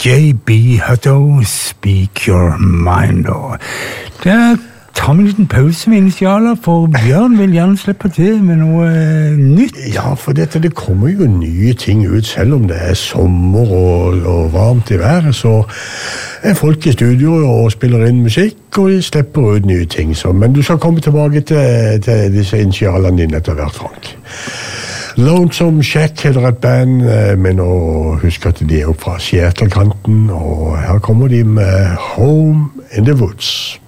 J.B. Hutto, Speak Your Mind. Og der tar vi en liten pause med initialer, for Bjørn vil gjerne slippe til med noe nytt. Ja, for det kommer jo nye ting ut, selv om det er sommer og varmt i været, så er folk i studio og spiller inn musikk, og de slipper ut nye ting. Men du skal komme tilbake til disse initialene dine etter hvert, Frank. Lonesome Shack heter et band, men husk at de er opp fra Seattle-kanten, og her kommer de med Home in the Woods.